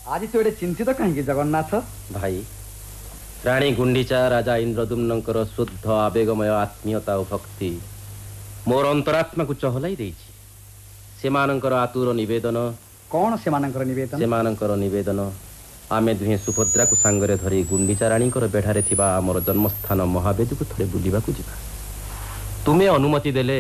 आज तू एटे चिंतित कहीं जगन्नाथ भाई राणी गुंडीचा राजा इंद्रदुम्नंकर शुद्ध आवेगमय आत्मीयता और भक्ति मोर अंतरात्मा को चहलाई देइछि। सेमानंकर आतुर निवेदन कौन सेमानंकर निवेदन आमे दुहे सुभद्रा को सांगरे धरी गुंडीचा राणीकर बेढ़ारे थिबा आमर जन्मस्थान महावेदी को थरे बुलिबा को जिबा। तुमे अनुमति देले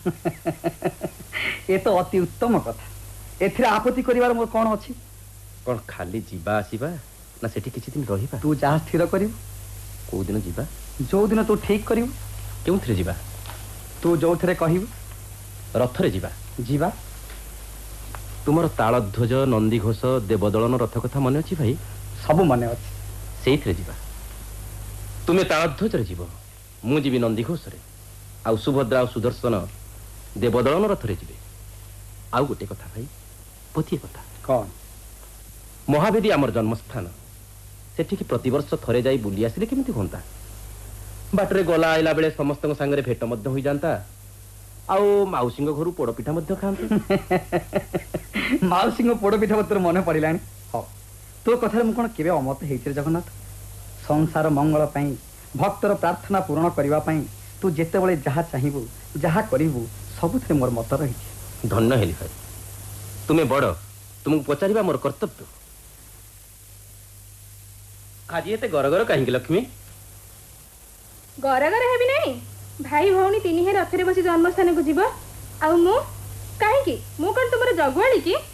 ए तो अति उत्तम कथा। एथिरे आपत्ति करिवार मोर कोन अछि? कोन खाली जिबा आसीबा ना सेठी किछि दिन रहिबा? तू जहाँ स्थिर करिवु। को दिन जिबा? जो दिन तू ठीक करिवु। केउथरे जिबा? तू जो थरे कहिवु। रथरे जिबा। जिबा तुमर तालध्वज नंदीघोष देवदलन रथ कथा मन अछि भाई? सब मन अछि। सेइथरे जिबा। तुमे तालध्वज रे जिवो, मु जिबि नंदीघोष रे। आ सुभद्रा और सुदर्शन देवदलन रथरे जिबे। आउ गोटे कथा भाई, पतिए कथा। कौन? महावेदी आमर जन्मस्थान। सेठी कि प्रतिवर्ष थरे जाई बुली आसिले केमिति होंता? बाटरे गला आइला बेले समस्त संगे भेट मध्य होई जानता। आउ माउसिंग घरु पोड़पिठा मध्य खाते। माउसिंग पोड़पिठा मत मन पड़िलानी। हाँ तो कथा मु कोन केबे अमत हेइछे जगन्नाथ। संसार मंगल पई भक्तर प्रार्थना पूर्ण करिवा पई तू जेते बेले जहा चाहिबू जहा करिवू सबुथे मोर मत रहिछे। धन्य हेली भाई, तुमे बड़, तुमको पचारिबा मोर कर्तव्य। आज एते गरगर काहेकि लक्ष्मी? गरगर हेबी नहीं। भाई भौणी तीन हे रथरे बसी जन्मस्थान को जीव। आउ मु काहेकि मु कोन तुमर जगुआली की?